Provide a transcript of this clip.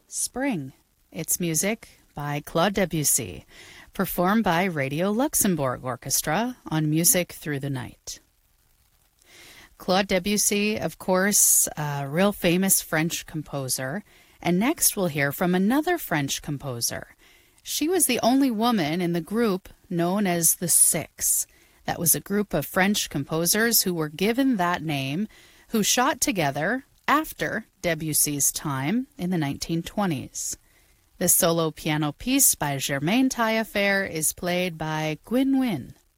Spring. It's music by Claude Debussy, performed by Radio Luxembourg Orchestra on Music Through the Night. Claude Debussy, of course, a real famous French composer. And next we'll hear from another French composer. She was the only woman in the group known as the Six. That was a group of French composers who were given that name, who shot together after Debussy's time in the 1920s. This solo piano piece by Germaine Taillefer is played by Gwyn Wyn.